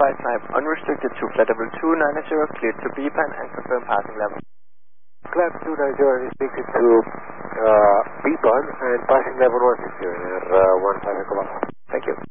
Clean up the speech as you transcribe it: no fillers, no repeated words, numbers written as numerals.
flight type unrestricted to flight level 290, cleared to BPAN and confirm passing level. Flight 290 restricted to BPAN and passing level 160, 15 Echo. Thank you.